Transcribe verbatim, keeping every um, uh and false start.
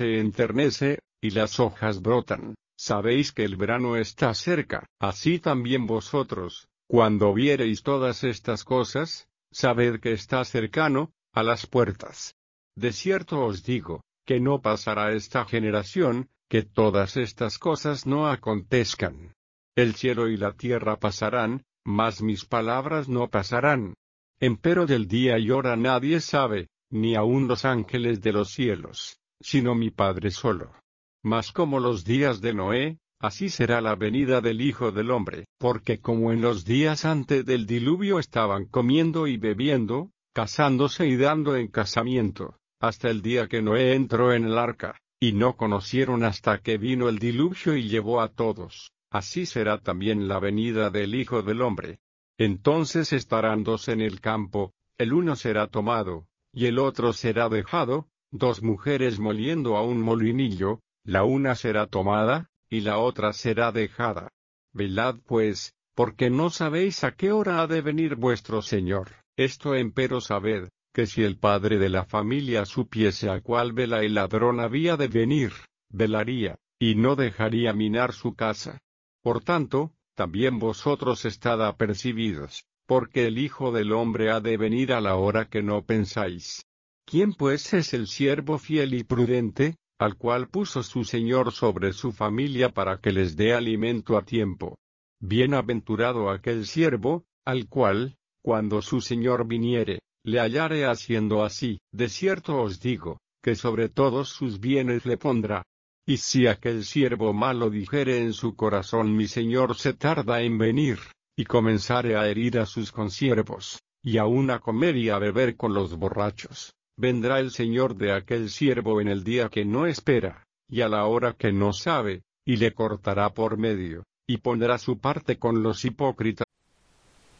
se enternece, y las hojas brotan, sabéis que el verano está cerca. Así también vosotros, cuando viereis todas estas cosas, sabed que está cercano, a las puertas. De cierto os digo, que no pasará esta generación, que todas estas cosas no acontezcan. El cielo y la tierra pasarán, mas mis palabras no pasarán. Empero del día y hora nadie sabe, ni aun los ángeles de los cielos, sino mi Padre solo. Mas como los días de Noé, así será la venida del Hijo del Hombre, porque como en los días antes del diluvio estaban comiendo y bebiendo, casándose y dando en casamiento, hasta el día que Noé entró en el arca, y no conocieron hasta que vino el diluvio y llevó a todos, así será también la venida del Hijo del Hombre. Entonces estarán dos en el campo, el uno será tomado, y el otro será dejado, dos mujeres moliendo a un molinillo, la una será tomada, y la otra será dejada. Velad pues, porque no sabéis a qué hora ha de venir vuestro Señor. Esto empero sabed, que si el padre de la familia supiese a cuál vela el ladrón había de venir, velaría, y no dejaría minar su casa. Por tanto, también vosotros estad apercibidos, porque el Hijo del Hombre ha de venir a la hora que no pensáis. ¿Quién pues es el siervo fiel y prudente, al cual puso su Señor sobre su familia para que les dé alimento a tiempo? Bienaventurado aquel siervo, al cual, cuando su Señor viniere, le hallare haciendo así. De cierto os digo, que sobre todos sus bienes le pondrá. Y si aquel siervo malo dijere en su corazón mi Señor se tarda en venir, y comenzare a herir a sus consiervos, y aun a comer y a beber con los borrachos, vendrá el Señor de aquel siervo en el día que no espera, y a la hora que no sabe, y le cortará por medio, y pondrá su parte con los hipócritas.